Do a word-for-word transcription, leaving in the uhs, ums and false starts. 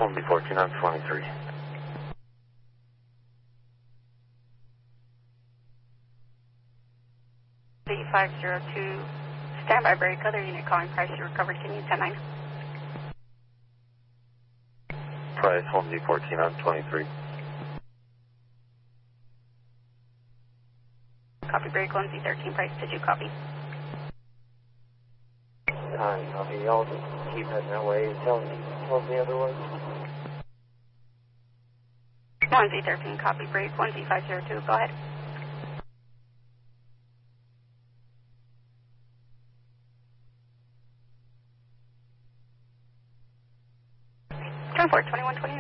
Holmby fourteen on twenty-three. The five zero two, standby break, other unit calling price, you recovered, can you ten nine? Price Holmby fourteen on twenty-three. Copy break, one Z thirteen price, did you copy? Nine, copy, y'all just keep heading that way, tell me, tell me otherwise. one Z thirteen, copy break, one Z five zero two, go ahead. Transport twenty-one twenty.